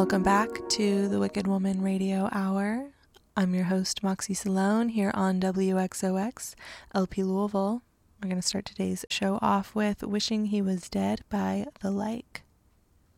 Welcome back to the Wicked Woman Radio Hour. I'm your host, Moxie Salone, here on WXOX, LP Louisville. We're going to start today's show off with Wishing He Was Dead by The Like.